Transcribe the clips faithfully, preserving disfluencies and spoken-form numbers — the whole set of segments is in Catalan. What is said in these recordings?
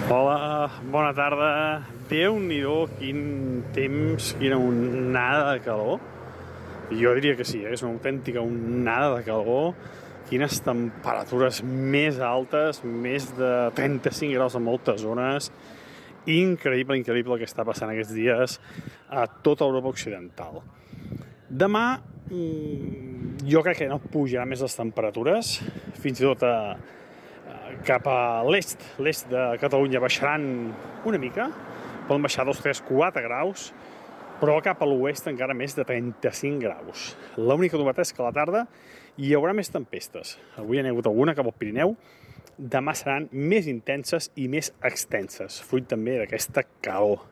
Hola, bona tarda. Déu-n'hi-do, quin temps, quina onada de calor. Jo diria que sí, eh? És una autèntica onada de calor. Quines temperatures més altes, més de trenta-cinc graus en moltes zones. Increïble, increïble el que està passant aquests dies a tota Europa Occidental. Demà jo crec que no pujaran més les temperatures, fins i tot a, a, cap a l'est, l'est de Catalunya baixaran una mica, poden baixar dos, tres, quatre graus, però cap a l'oest encara més de trenta-cinc graus. L'única novetat és que a la tarda hi haurà més tempestes. Avui hi ha hagut alguna cap al Pirineu, demà seran més intenses i més extenses, fruit també d'aquesta calor.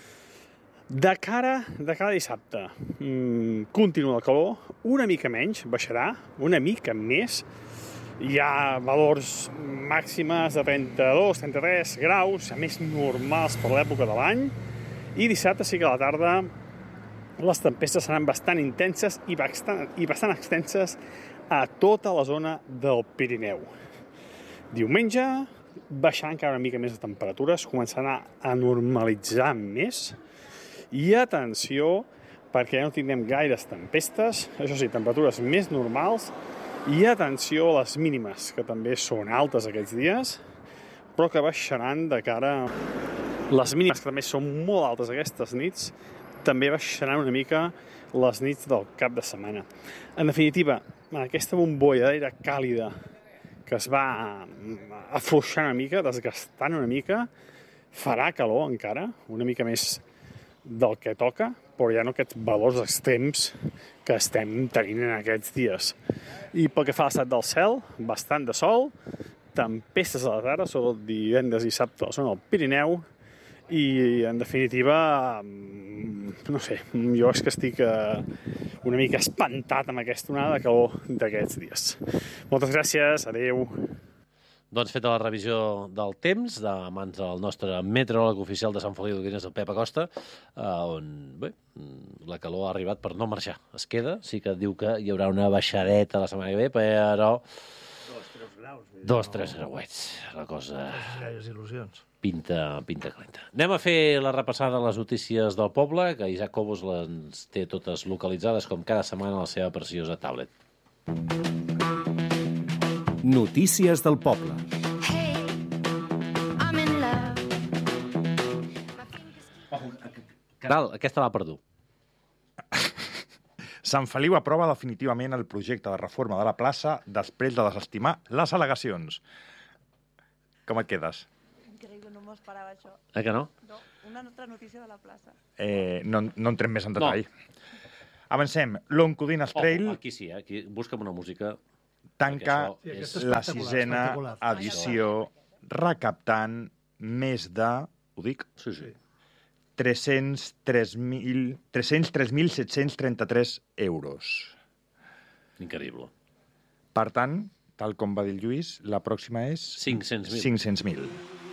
De cara, de cara a dissabte, mmm, continua el calor, una mica menys, baixarà, una mica més. Hi ha valors màximes de trenta-dos, trenta-tres graus, més normals per l'època de l'any. I dissabte sí que a la tarda les tempestes seran bastant intenses i bastant, i bastant extenses a tota la zona del Pirineu. Diumenge baixaran encara una mica més de temperatures, començaran a normalitzar més. I atenció, perquè ja no tindrem gaires tempestes, això sí, temperatures més normals, i atenció a les mínimes, que també són altes aquests dies, però que baixaran de cara... Les mínimes, que també són molt altes aquestes nits, també baixaran una mica les nits del cap de setmana. En definitiva, aquesta bombolla d'aire càlida que es va afluixant una mica, desgastant una mica, farà calor encara, una mica més del que toca, però ja no aquests valors extrems que estem tenint en aquests dies. I pel que fa a l'estat del cel, bastant de sol, tempestes a la tarda, sobretot divendres i dissabte a la zona del Pirineu, i en definitiva, no sé, jo és que estic una mica espantat amb aquesta onada de calor d'aquests dies. Moltes gràcies, adeu. Doncs feta la revisió del temps, de mans del nostre meteoròleg oficial de Sant Feliu de Codines, el Pep Acosta, on bé, la calor ha arribat per no marxar. Es queda, sí que diu que hi haurà una baixadeta la setmana que ve, però... Dos, tres graus. Dos, tres grauets. La cosa... Gaires il·lusions. Pinta, pinta calenta. Anem a fer la repassada de les notícies del poble, que Isaac Cobos les té totes localitzades, com cada setmana, a la seva preciosa tablet. Notícies del poble. Hey, I'm in love. Caral, aquesta l'ha perdut. Sant Feliu aprova definitivament el projecte de reforma de la plaça després de desestimar les al·legacions. Com et quedes? Increïble, no m'ho esperava això. Eh que no? No, una altra notícia de la plaça. Eh, no, no entrem més en detall. No. Avancem. L'Oncodines Trail... Oh, aquí sí, eh? Aquí busca'm una música... tanca Sí, és... és la espectacular, sisena espectacular. edició recaptant més de, ho dic, Sí, sí. tres-cents tres mil set-cents trenta-tres euros. Increïble. Per tant, tal com va dir el Lluís, la pròxima és... cinc-cents mil. cinc-cents mil.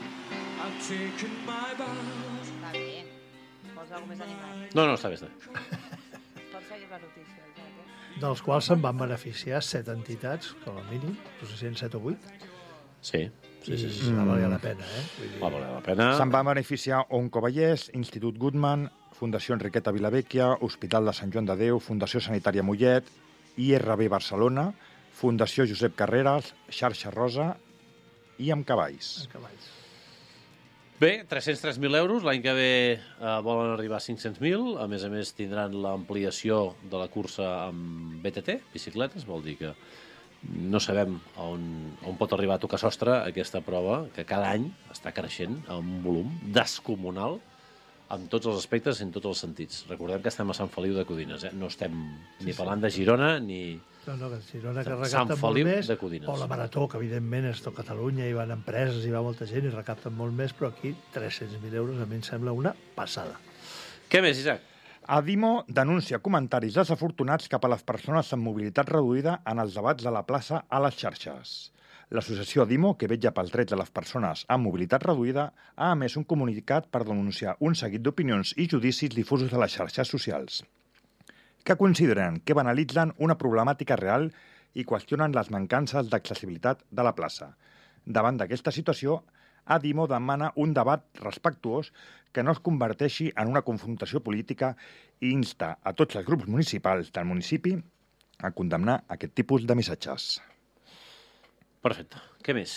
Està bé. Posa alguna més animat. No, no, està bé, està bé. Pots seguir la notícia, Isaac, eh? Dels quals se'n van beneficiar set entitats, com a mínim, no sé si en set o vuit, Sí, sí, sí. sí. i va valer la pena, eh? Vull dir, Va valer la pena. Se'n va beneficiar Onco Vallès, Institut Goodman, Fundació Enriqueta Vilavecchia, Hospital de Sant Joan de Déu, Fundació Sanitària Mollet, I R B Barcelona, Fundació Josep Carreras, Xarxa Rosa i amb cavalls. en cavalls. Bé, tres-cents tres mil euros, l'any que ve eh, volen arribar a cinc-cents mil, a més a més tindran l'ampliació de la cursa amb B T T, bicicletes, vol dir que no sabem on, on pot arribar a tocar sostre aquesta prova, que cada any està creixent amb un volum descomunal en tots els aspectes i en tots els sentits. Recordem que estem a Sant Feliu de Codines, eh? No estem ni parlant de Girona ni... No, no, que Girona que Sant recapten molt Feliu més, de Codines. o la Marató, que evidentment és tot Catalunya, hi van empreses, hi va molta gent i recapten molt més, però aquí tres-cents mil euros a mi em sembla una passada. Què més, Isaac? Adimo denuncia comentaris desafortunats cap a les persones amb mobilitat reduïda en els debats de la plaça a les xarxes. L'associació Adimo, que vetlla pels drets de les persones amb mobilitat reduïda, ha emès un comunicat per denunciar un seguit d'opinions i judicis difusos a les xarxes socials, que consideren que banalitzen una problemàtica real i qüestionen les mancances d'accessibilitat de la plaça. Davant d'aquesta situació, Adimo demana un debat respectuós que no es converteixi en una confrontació política i insta a tots els grups municipals del municipi a condemnar aquest tipus de missatges. Perfecte. Què més?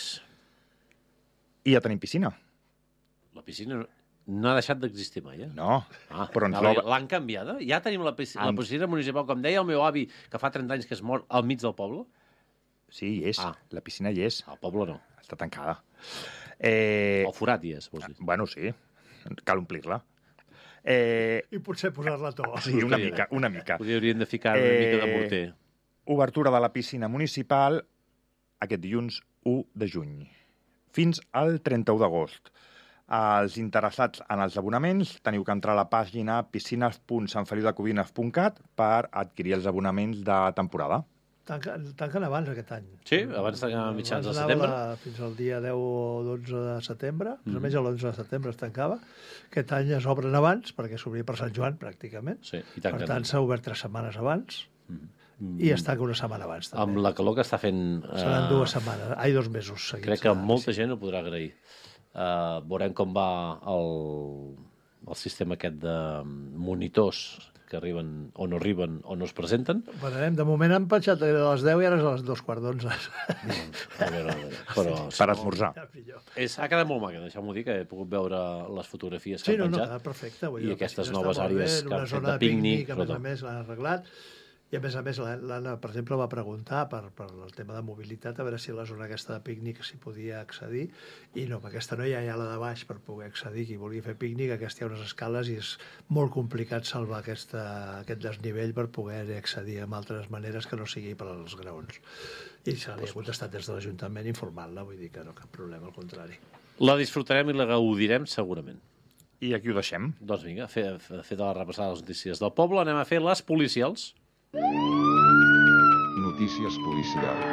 I ja tenim piscina. La piscina no ha deixat d'existir mai, eh? No, Ah, però ens no, l'obra... l'han canviada? Ja tenim la, piscina, la Ens- piscina municipal, com deia el meu avi, que fa trenta anys que es mor al mig del poble? Sí, hi és. Ah. La piscina hi és. Al poble no. Està tancada. Eh... El forat hi és, vols dir. Bueno, sí. Cal omplir-la. Eh... I potser posar-la a to. Sí, una mica, una mica. Podria hauríem de ficar una Eh, mica de morter. Obertura de la piscina municipal aquest dilluns u de juny. Fins al trenta-u d'agost. Els interessats en els abonaments teniu que entrar a la pàgina piscines punt sant feliu de codines punt cat per adquirir els abonaments de temporada. Tanquen, tanquen abans aquest any. Sí, abans de mitjans de Abans anava setembre. la- Fins al dia deu o dotze de setembre. Més o Mhm. menys l'onze de setembre es tancava. Aquest any es obren abans, perquè s'obria per Sant Joan, pràcticament. Sí, i Per tanquen. tant, s'ha obert tres setmanes abans i es tanca una setmana abans, també. Amb la calor que està fent... eh, Seran dues setmanes. Ai, dos mesos seguits. Crec que de molta piscina. gent ho podrà agrair. Uh, veurem com va el, el sistema aquest de monitors que arriben o no arriben o no es presenten. Veurem. De moment han penjat a les deu i ara és a les dos quarts d'onze. A veure, a veure. Però Per esmorzar. Ja, millor. és, ha quedat molt maca, deixeu-m'ho dir, que he pogut veure les fotografies que Sí, no, han no, penjat. queda perfecte. Vull I dir, la aquestes piscina noves està molt àrees bé, que una han fet zona de de pícnic, pícnic, a més a sobretot. més l'han arreglat. I a més a més l'Anna, per exemple, va preguntar per, per el tema de mobilitat, a veure si a la zona aquesta de pícnic s'hi podia accedir, i no, amb aquesta no hi ha, hi ha la de baix per poder accedir. Qui vulgui fer pícnic, aquesta hi ha unes escales i és molt complicat salvar aquesta, aquest desnivell per poder accedir amb altres maneres que no sigui per als graons. I se li ha contestat des de l'Ajuntament informant-la, vull dir que no, cap problema, al contrari. La disfrutarem i la gaudirem segurament. I aquí ho deixem. Doncs vinga, fe- fe- feta la repassada de les notícies del poble, anem a fer les policials. Notícies policials.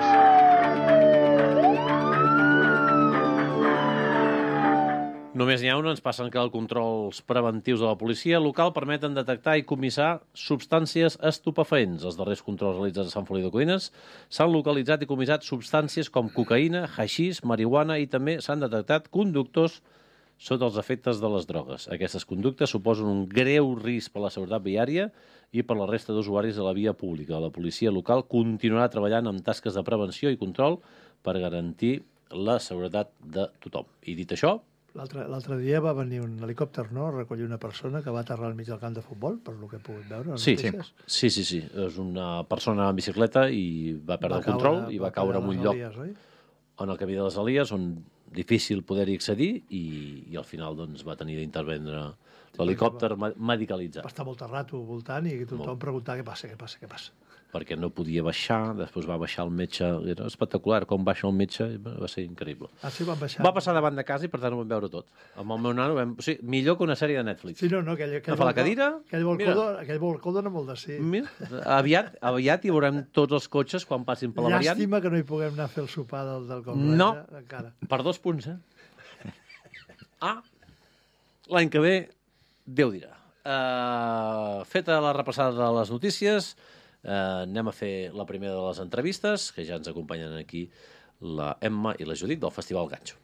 Només n'hi ha una, ens passen que els controls preventius de la policia local permeten detectar i comissar substàncies estupefaents. Els darrers controls realitzats a Sant Feliu de Codines s'han localitzat i comissat substàncies com cocaïna, haixís, marihuana i també s'han detectat conductors sota els efectes de les drogues. Aquestes conductes suposen un greu risc per a la seguretat viària i per la resta d'usuaris de la via pública. La policia local continuarà treballant amb tasques de prevenció i control per garantir la seguretat de tothom. I dit això, L'altre l'altre dia va venir un helicòpter, no?, a recollir una persona que va aterrar al mig del camp de futbol, per lo que he pogut veure. a les sí, notícies. sí, sí, sí. És una persona en bicicleta i va perdre el control i va caure en un lloc Elies, oi? en el camí de les Elies, on difícil poder-hi accedir i, i al final doncs, va tenir d'intervendre l'helicòpter me- medicalitzat, Va estar molt rato voltant i tothom Molt. preguntava què passa, què passa, què passa. perquè no podia baixar, després va baixar el metge, era espectacular, com baixa el metge, va ser increïble. Ah, sí, van baixar. Va passar davant de casa i per tant ho vam veure tot. Amb el meu nano, vam... o sigui, millor que una sèrie de Netflix. Sí, no, no, aquell, aquell, Agafa la balcó- cadira, aquell balcó, mira. dona, aquell balcó dona molt de sí. Mira, aviat, aviat hi veurem tots els cotxes quan passin per la variant. Llàstima que no hi puguem anar a fer el sopar del, del com No. encara. Per dos punts, eh? Ah, l'any que ve, Déu dirà. Uh, feta la repassada de les notícies, uh, anem a fer la primera de les entrevistes, que ja ens acompanyen aquí la Emma i la Judit del Festival Ganxo.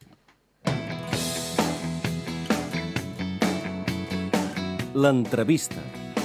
L'entrevista.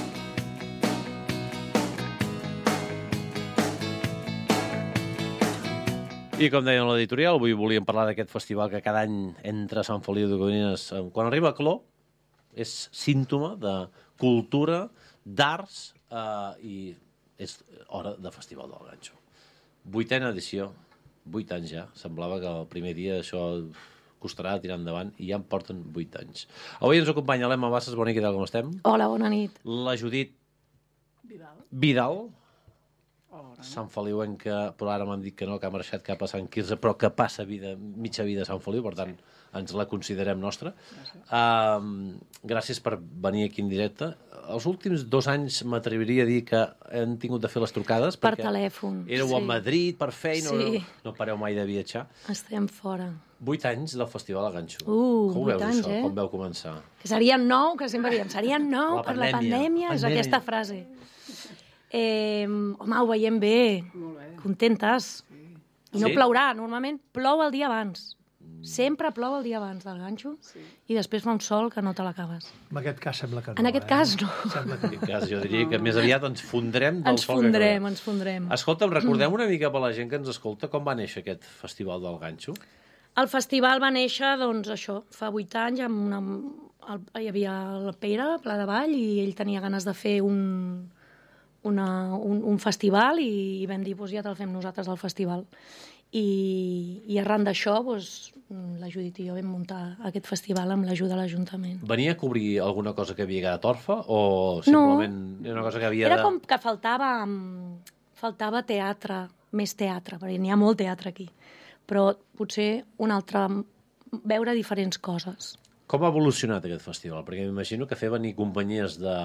I com deien a l'editorial, avui volíem parlar d'aquest festival que cada any entra a Sant Feliu de Codines. Eh, Quan arriba a calor, és símptoma de cultura, d'arts eh, i és hora de Festival del Ganxo. Vuitena edició, vuit anys ja. Semblava que el primer dia això costarà tirar endavant i ja en porten vuit anys. Avui ens acompanya l'Emma Bassas. Bona nit, què tal, com estem? Hola, bona nit. La Judit Vidal. Vidal. Sant Feliuenca, però ara m'han dit que no, que ha marxat cap a Sant Quirze, però que passa vida, mitja vida a Sant Feliu, per tant, ens la considerem nostra. Uh, gràcies per venir aquí en directe. Els últims dos anys m'atreviria a dir que hem tingut de fer les trucades, Per perquè telèfon. éreu sí. a Madrid per feina, Sí. no, no pareu mai de viatjar. Estem fora. Vuit anys del Festival a Ganxo. Uh, Com ho vuit veus, anys, això? eh? Com veu començar? Que serien nou, que sempre diem, serien nou La per la pandèmia. pandèmia, és Pandèmia. aquesta frase. Eh, home, ho veiem bé. Contentes. I no Sí? plourà, normalment plou el dia abans. Sempre plou el dia abans del ganxo i després fa un sol que no te l'acabes. En aquest cas sembla que no. En aquest eh? cas no. Sembla que En aquest cas, jo diria que més aviat ens fondrem del Ens sol que fondrem, acabem. ens fondrem. Escolta'm, recordem una mica per la gent que ens escolta com va néixer aquest festival del ganxo. El festival va néixer, doncs, això, fa vuit anys, amb una, el, hi havia el Pere, Pla de Vall, i ell tenia ganes de fer un, una, un, un festival i, i vam dir, doncs ja te'l fem nosaltres, el festival. I, i arran d'això, doncs, la Judit i jo vam muntar aquest festival amb l'ajuda de l'Ajuntament. Venia a cobrir alguna cosa que havia quedat orfa o simplement no. Era una cosa que havia Era de... com que faltava, faltava teatre, més teatre, perquè n'hi ha molt teatre aquí. Però potser un altre, veure diferents coses. Com ha evolucionat aquest festival? Perquè m'imagino que fer venir companyies de...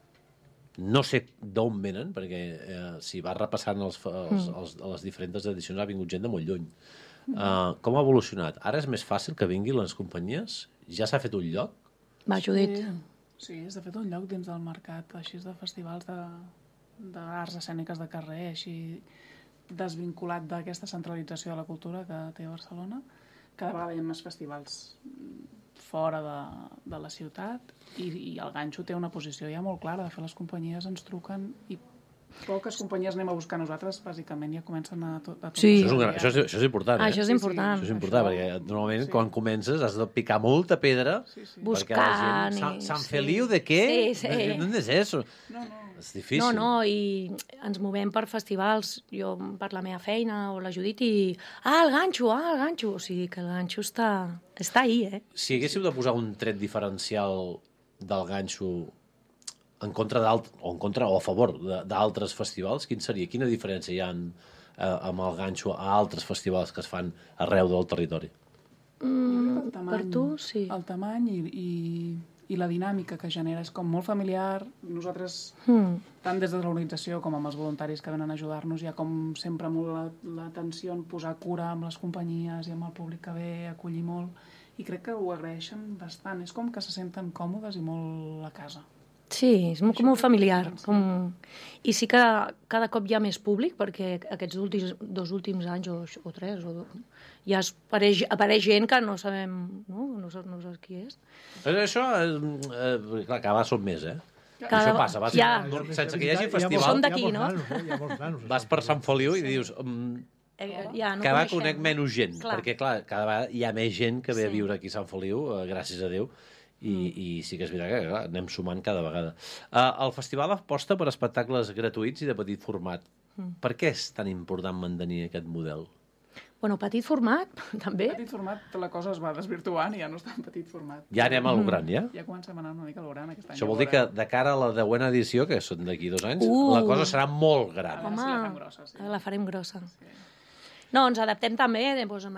No sé d'on venen, perquè eh, si vas repassant els, els, els, les diferents edicions ha vingut gent de molt lluny. Uh, com ha evolucionat? Ara és més fàcil que vinguin les companyies? Ja s'ha fet un lloc? Va, Judit. Sí, sí, és de fet un lloc dins del mercat, així de festivals d'arts escèniques de carrer, així desvinculat d'aquesta centralització de la cultura que té Barcelona. Cada vegada hi ha més festivals fora de, de la ciutat i, i el ganxo té una posició ja molt clara. De fet, les companyies ens truquen i poques companyies anem a buscar nosaltres, bàsicament ja comencen a tot. A tot Sí. Això és, un gran, això és, això és important, Ah, eh? això és Sí, sí. important. Això és important, Això- perquè normalment sí. quan comences has de picar molta pedra Sí, sí. perquè la Buscant gent... San, i- San sí. Feliu de què? Sí, sí. ¿Dónde es eso? No, no. És difícil. No, no, i ens movem per festivals, jo per la meva feina o la Judit i... Ah, el ganxo, ah, el ganxo. O sigui que el ganxo està, està ahí, eh? Si haguéssiu de posar un tret diferencial del ganxo en contra d'alt o en contra o a favor de- d'altres festivals, quin seria? Quina diferència hi ha en, eh, amb el ganxo a altres festivals que es fan arreu del territori? El tamany, per tu, sí. El tamany i, i, i la dinàmica que genera és com molt familiar. Nosaltres, Mm. tant des de l'organització com amb els voluntaris que venen a ajudar-nos, hi ha com sempre molt l'atenció en posar cura amb les companyies i amb el públic que ve, acollir molt. I crec que ho agraeixen bastant. És com que se senten còmodes i molt a casa. Sí, és molt, com molt familiar. Sí. Com... I sí que cada cop hi ha més públic, perquè aquests últims, dos últims anys, o, o tres, o, ja es apareix, apareix gent que no sabem, no? No, sa- no saps qui és. Però això, eh, eh, clar, cada vegada són més, eh? Cada- Això passa, vas, ja. sense que hi hagi Hi ha molts- festival, Som d'aquí, hi ha molts no? nanos, eh? Hi ha molts nanos. vas per Sant Feliu i dius... Mm, Eh, ja, no cada vegada coneixem. conec menys gent, Clar. perquè clar, cada vegada hi ha més gent que ve a Sí. viure aquí a Sant Feliu, eh, gràcies a Déu, i, mm. i sí que és veritat que clar, anem sumant cada vegada. Uh, el festival aposta per espectacles gratuïts i de petit format. Mm. Per què és tan important mantenir aquest model? Bueno, petit format, també. En petit format la cosa es va desvirtuant i ja no està en petit format. Ja anem a lo gran, ja? Ja comencem a anar una mica a lo gran aquest any. Això ja vol dir que veurem. de cara a la deuena edició, que són d'aquí dos anys, Uh. la cosa serà molt A gran. veure si la fem grossa, sí. la farem grossa. No, ens adaptem també doncs, amb